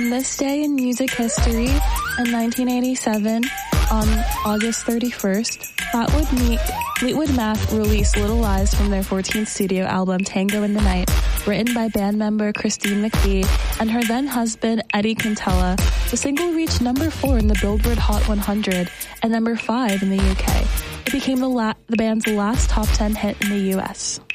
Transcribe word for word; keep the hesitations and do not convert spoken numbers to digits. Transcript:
On this day in music history, in nineteen eighty-seven, on August thirty-first, Fleetwood, Me- Fleetwood Mac released Little Lies from their fourteenth studio album Tango in the Night, written by band member Christine McVie and her then-husband Eddie Quintella. The single reached number four in the Billboard Hot one hundred and number five in the U K. It became the, la- the band's last top ten hit in the U S